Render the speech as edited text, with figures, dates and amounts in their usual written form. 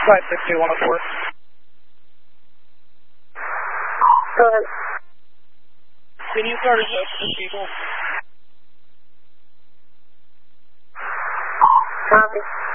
560-104. Go ahead. Can you start assessing people? Copy.